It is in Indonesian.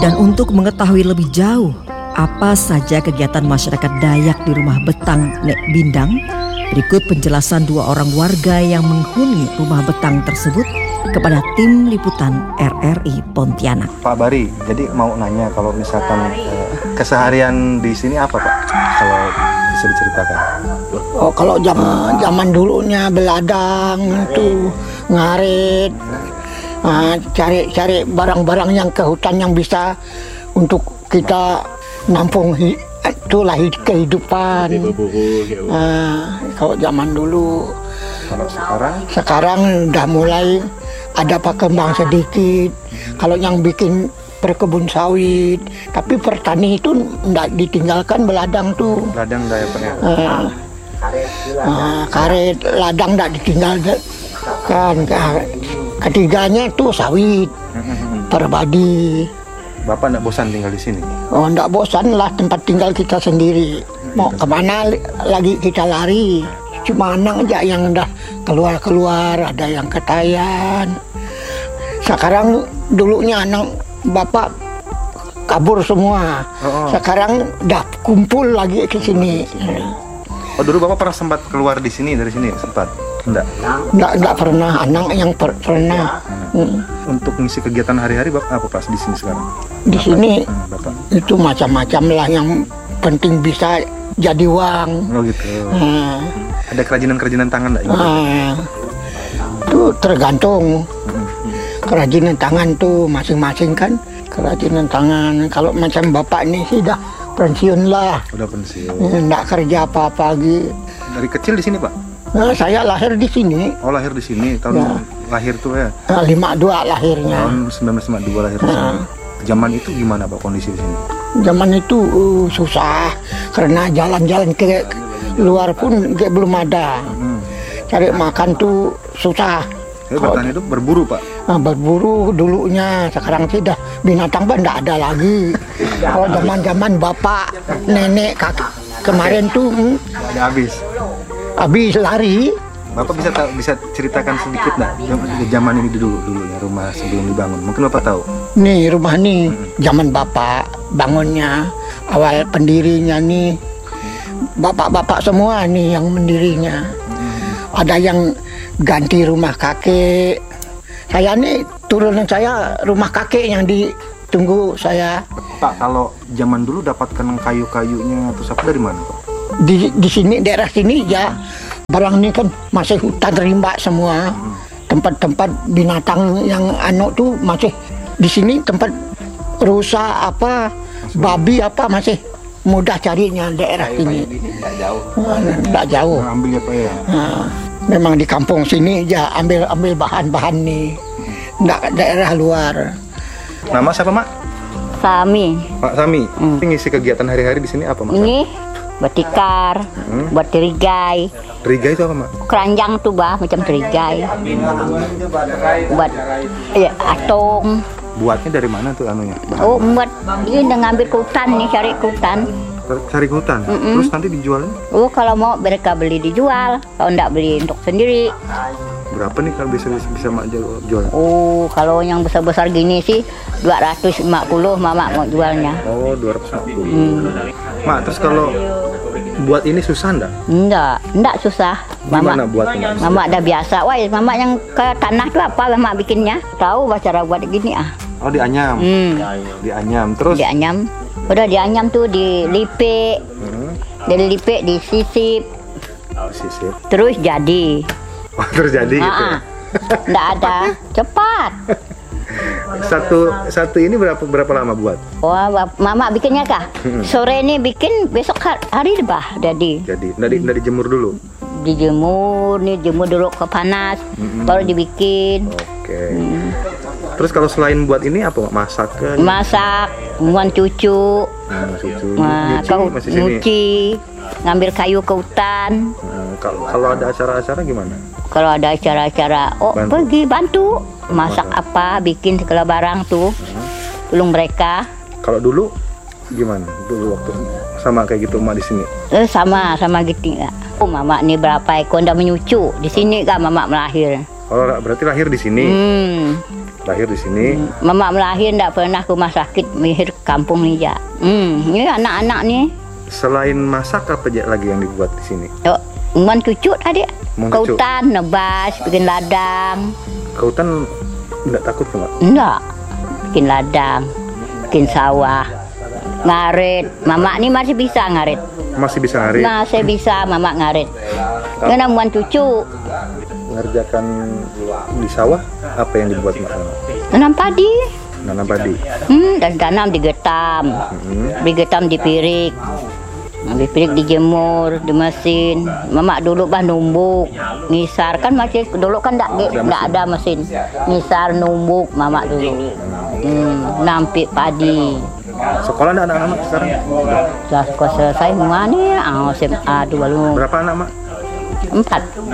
Dan untuk mengetahui lebih jauh apa saja kegiatan masyarakat Dayak di rumah Betang Nek Bindang, berikut penjelasan dua orang warga yang menghuni rumah Betang tersebut kepada tim liputan RRI Pontianak. Pak Bari, jadi mau nanya kalau misalkan keseharian di sini apa Pak? Kalau bisa diceritakan. Oh, kalau zaman dulunya beladang itu ngarit, cari barang-barang yang ke hutan yang bisa untuk kita nampung itulah kehidupan. Kalau zaman dulu. Kalau sekarang udah mulai ada perkembang sedikit. Kalau yang bikin perkebun sawit, tapi pertani itu enggak ditinggalkan beladang tuh. Ladang enggak ya Pak ya? Karet, ladang enggak ditinggalkan. Ketiganya tuh sawit, perbadi. Bapak enggak bosan tinggal di sini? Oh, enggak bosan lah, tempat tinggal kita sendiri. Mau kemana lagi kita lari. Cuma anak aja yang udah keluar, ada yang ketayan. Sekarang dulunya anak bapak kabur semua. Sekarang udah kumpul lagi ke sini. Oh, dulu bapak pernah sempat keluar di sini, dari sini sempat? Enggak pernah, anak yang pernah. Untuk ngisi kegiatan hari-hari bapak apa Pak di sini sekarang? Di sini bapak itu macam-macam lah, yang penting bisa jadi uang. Oh gitu. Ada kerajinan tangan enggak? Itu tergantung. Kerajinan tangan tuh masing-masing kan. Kerajinan tangan. Kalau macam bapak ini sih dah pensiun lah. Udah pensiun. Enggak kerja apa-apa lagi. Dari kecil di sini Pak? Nah, saya lahir di sini. Oh, lahir di sini. Tahun lahir tuh ya? 52 lahirnya. Tahun 1952 lahir di sini. Zaman itu gimana Pak kondisi di sini? Zaman itu susah karena jalan-jalan ke luar pun belum ada. Cari makan tuh susah. Bertani itu berburu Pak? Berburu dulunya, sekarang sih dah binatang Pak enggak ada lagi. Kalau zaman-zaman bapak, nenek, kakek kemarin tuh ada habis lari. Bapak bisa ceritakan sedikit nggak zaman ini dulu ya, rumah sebelum dibangun? Mungkin Bapak tahu. Nih rumah nih zaman bapak bangunnya, awal pendirinya nih bapak-bapak semua nih yang mendirinya. Ada yang ganti rumah kakek. Saya nih turunan saya rumah kakek yang ditunggu saya. Pak, kalau zaman dulu dapatkan kayu-kayunya atau apa dari mana Pak? Di sini, daerah sini ya, barang ini kan masih hutan rimba semua. Tempat-tempat binatang yang tuh masih di sini, tempat rusa apa, babi apa masih mudah carinya daerah ini. Enggak jauh. Ambil ya Pak ya. Memang di kampung sini ya ambil bahan-bahan nih. Enggak daerah luar. Nama siapa Mak? Sami. Pak Sami. Ngisi kegiatan hari-hari di sini apa Mak? Ini buat tikar, buat terigai. Terigai itu apa Mak? Keranjang tuh bah, macam terigai. Buat atong. Buatnya dari mana tuh anunya? Oh, buat ini udah ngambil ke hutan nih, cari ke hutan. Cari ke hutan? Terus nanti dijualnya? Oh, kalau mau mereka beli dijual, kalau enggak beli untuk sendiri. Berapa nih kalau bisa Mak jual? Oh, kalau yang besar-besar gini sih 250 Mama mau jualnya. Oh, 250. Mak, terus kalau buat ini susah enggak? Enggak susah. Gimana buatnya? Mama udah biasa. Wah, Mama yang ke tanah tuh apa Mama bikinnya? Tahu cara buat gini ah. Oh, dianyam. Dianyam. Terus dianyam. Udah dianyam tuh dilipik. Dilipik, disisip. Terus jadi. Oh, terus jadi gitu. Enggak ada. Cepat. Satu ini berapa lama buat? Wah, Mama bikinnya kah? Sore ini bikin, besok hari bah jadi. Nggak dijemur dulu? Dijemur dulu ke panas, baru dibikin. Oke. Terus kalau selain buat ini apa? Masak? Masak, muan cucu. Nyuci, ngambil kayu ke hutan. Kalau ada acara-acara gimana? Kalau ada acara-acara, pergi bantu. Masak apa, bikin segala barang tuh. Tolong mereka. Kalau dulu gimana? Dulu waktu sama kayak gitu Mak di sini? Sama gitu ya. Mama nih berapa ekor udah menyucu. Di sini kan Mama melahir. Oh, berarti lahir di sini. Lahir di sini. Mama melahir ndak pernah ke rumah sakit, lahir kampung ni ja. Ini anak-anak ni. Selain masak apa aja lagi yang dibuat di sini? Umpan cucut adik. Umpan cucut. Kautan, nebas, bikin ladang. Kautan enggak takut enggak? Enggak. Bikin ladang, bikin sawah. Ngarit. Mama ni masih bisa ngarit. Masih bisa ngarit. Masih bisa mama ngarit. Kena umpan cucu. Mengerjakan di sawah apa yang dibuat Mak? Tanam padi. Nanam padi. Dan tanam digetam. Digetam dipirik. Dipirik dijemur di mesin. Mama dulu bah numbuk, ngisar kan masih dulu kan enggak ada mesin. Ngisar numbuk mama dulu. Nampik padi. Sekolah ada anak-anak sekarang? Sudah selesai semua nih, SMA dulu. Berapa anak, Mak? 4.